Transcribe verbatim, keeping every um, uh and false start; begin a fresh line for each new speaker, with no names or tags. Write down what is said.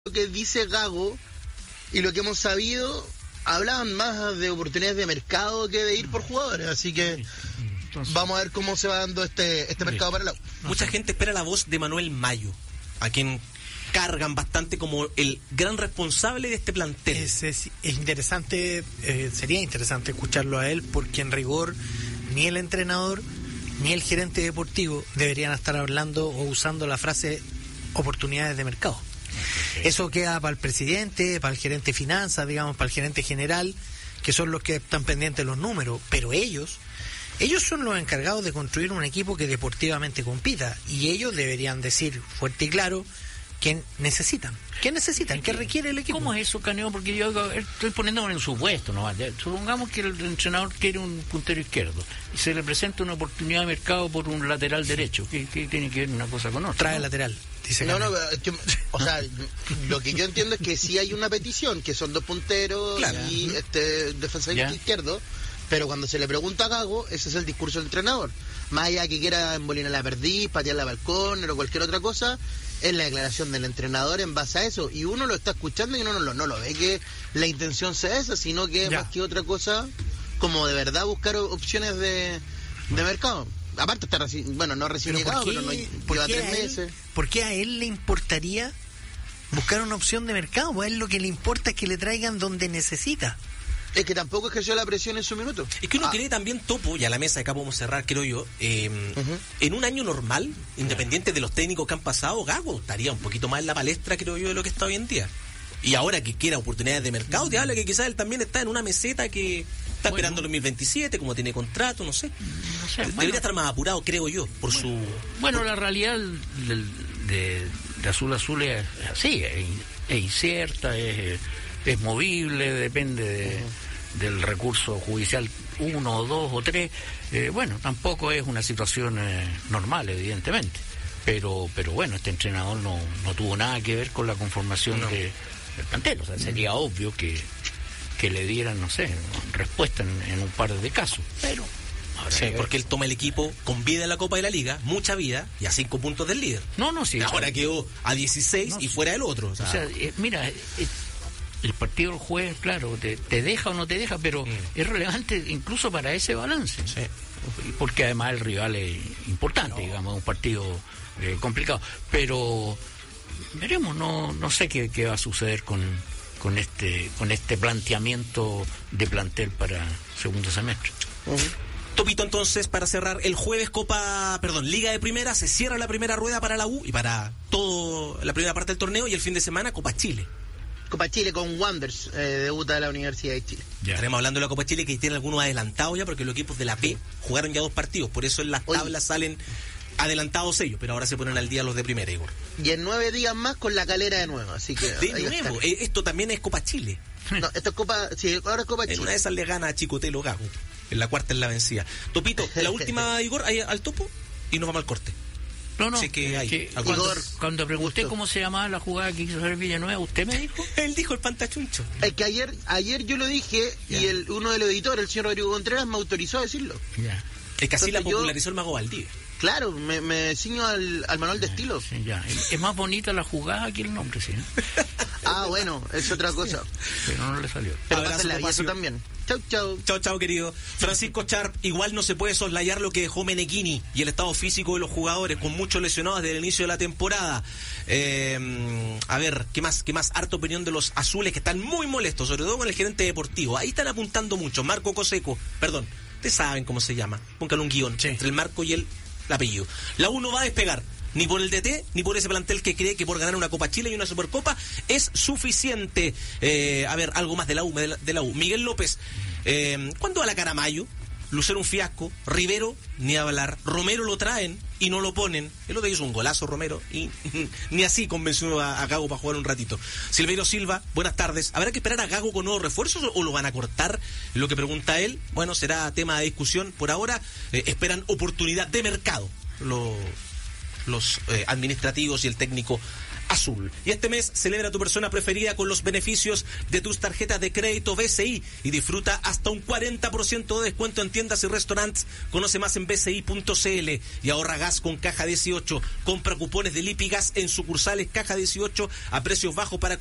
Lo que dice Gago y lo que hemos sabido, hablaban más de oportunidades de mercado que de ir por jugadores, así que Entonces, vamos a ver cómo se va dando este este mercado para la U.
Mucha gente espera la voz de Manuel Mayo, a quien cargan bastante como el gran responsable de este plantel.
Es, es, es interesante, eh, sería interesante escucharlo a él, porque en rigor ni el entrenador ni el gerente deportivo deberían estar hablando o usando la frase oportunidades de mercado. Eso queda para el presidente, para el gerente de finanzas, digamos, para el gerente general, que son los que están pendientes de los números, pero ellos, ellos son los encargados de construir un equipo que deportivamente compita, y ellos deberían decir fuerte y claro qué necesitan, qué necesitan, qué requiere el equipo.
¿Cómo es eso, Caneo? Porque yo estoy poniéndome en un supuesto, ¿no? Supongamos que el entrenador quiere un puntero izquierdo y se le presenta una oportunidad de mercado por un lateral derecho. ¿Qué, qué tiene que ver una cosa con otra?
Trae
¿no?
lateral. Dice
no, no, yo, o sea, lo que yo entiendo es que sí hay una petición, que son dos punteros, claro, y este defensor izquierdo, pero cuando se le pregunta a Gago, ese es el discurso del entrenador. Más allá que quiera embolinar la perdiz, patear la balcón o cualquier otra cosa, es la declaración del entrenador en base a eso, y uno lo está escuchando y uno no lo, no lo ve que la intención sea esa, sino que ya. Más que otra cosa, como de verdad buscar opciones de, de mercado. Aparte está reci- bueno, no recién
pero
llegado,
qué,
pero no lleva tres meses.
¿Por qué a él le importaría buscar una opción de mercado? Pues a él lo que le importa es que le traigan donde necesita.
Es que tampoco ejerció la presión en su minuto.
Es que uno
ah.
cree también, Topo, y a la mesa de acá podemos cerrar, creo yo, eh, uh-huh. en un año normal, independiente de los técnicos que han pasado, Gago estaría un poquito más en la palestra, creo yo, de lo que está hoy en día. Y ahora que quiera oportunidades de mercado, te habla que quizás él también está en una meseta que está bueno. esperando el dos mil veintisiete, como tiene contrato, no sé. No sé Debería bueno. estar más apurado, creo yo, por
bueno.
su...
Bueno,
por...
la realidad de, de, de Azul Azul es así, es, es incierta, es, es movible, depende de... Uh-huh. del recurso judicial uno o dos o tres, eh, bueno, tampoco es una situación eh, normal, evidentemente, pero pero bueno, este entrenador no, no tuvo nada que ver con la conformación no. de, del plantel, o sea, sería uh-huh. obvio que, que le dieran, no sé, respuesta en, en un par de casos, pero...
Sí, porque él toma el equipo con vida en la Copa de la Liga, mucha vida, y a cinco puntos del líder.
No, no, sí.
Ahora quedó a dieciséis no, y fuera del otro. O sea,
o sea eh, mira... Eh, el partido del jueves, claro, te, te deja o no te deja, pero mm. es relevante incluso para ese balance. Sí. Porque además el rival es importante, no. digamos, un partido eh, complicado. Pero veremos, no no sé qué, qué va a suceder con, con este con este planteamiento de plantel para segundo semestre.
Uh-huh. Topito, entonces, para cerrar, el jueves Copa, perdón, Liga de Primera, se cierra la primera rueda para la U y para toda la primera parte del torneo, y el fin de semana Copa Chile.
Copa Chile con Wanderers, eh, debuta de la Universidad de Chile.
Ya. Estaremos hablando de la Copa Chile, que tiene algunos adelantados ya, porque los equipos de la P jugaron ya dos partidos, por eso en las Oye. tablas salen adelantados ellos, pero ahora se ponen al día los de primera, Igor.
Y en nueve días más con la Calera de nuevo, así que...
De nuevo, eh, esto también es Copa Chile.
No, esto es Copa... Sí, ahora es Copa Chile.
En una de esas le gana a Chicotelo Gago, en la cuarta en la vencida. Topito, la última, Igor, ahí al topo, y nos vamos al corte.
No, no,
sí que hay,
que cuando, cuando pregunté gusto. cómo se llamaba la jugada que quiso hacer Villanueva, ¿usted me dijo?
Él dijo el pantachuncho.
Es que ayer ayer yo lo dije, yeah. y el uno de los editores, el señor Rodrigo Contreras, me autorizó a decirlo.
Yeah. Es que así Entonces la popularizó yo, el Mago Valdivia.
Claro, me, me ciño al, al manual de estilo.
Sí, ya. Es más bonita la jugada que el nombre, sí.
Ah, bueno, es otra cosa.
Pero no le salió.
Pero pásenla, y eso también. Chau, chau.
Chau, chau, querido. Francisco Charp, igual no se puede soslayar lo que dejó Meneghini y el estado físico de los jugadores, con muchos lesionados desde el inicio de la temporada. Eh, a ver, ¿qué más? ¿Qué más? Harta opinión de los azules, que están muy molestos, sobre todo con el gerente deportivo. Ahí están apuntando mucho. Marco Coseco, perdón, ustedes saben cómo se llama. Póngale un guión sí. entre el Marco y el, el apellido. La U no va a despegar. Ni por el D T, ni por ese plantel que cree que por ganar una Copa Chile y una Supercopa es suficiente. Eh, a ver, algo más de la U, de la, de la U. Miguel López, eh, ¿cuándo va la Caramayo? Lucero un fiasco, Rivero ni hablar, Romero lo traen y no lo ponen. El otro día hizo un golazo Romero y ni así convenció a, a Gago para jugar un ratito. Silveiro Silva, buenas tardes. ¿Habrá que esperar a Gago con nuevos refuerzos o lo van a cortar? Lo que pregunta él, bueno, será tema de discusión. Por ahora eh, esperan oportunidad de mercado. Lo... los eh, administrativos y el técnico azul. Y este mes celebra a tu persona preferida con los beneficios de tus tarjetas de crédito B C I y disfruta hasta un cuarenta por ciento de descuento en tiendas y restaurantes. Conoce más en b c i punto c l y ahorra gas con Caja dieciocho. Compra cupones de Lipigas en sucursales Caja dieciocho a precios bajos para